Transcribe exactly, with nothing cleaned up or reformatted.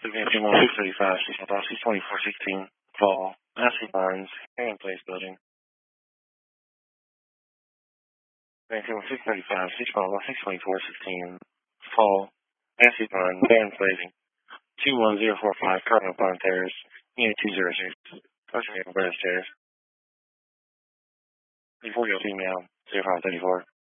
Advancing one six thirty-five, Station Dawson, twenty-four sixteen, Fall, Ashley Barnes, Hearing Place Building. Advancing one six thirty-five, Station Dawson, twenty-four sixteen, Fall, Ashley Barnes, Hearing Place, two one zero four five, Cardinal Pond Terrace, Unit two zero six, Ocean British Terrace. Before your email, zero five thirty-four.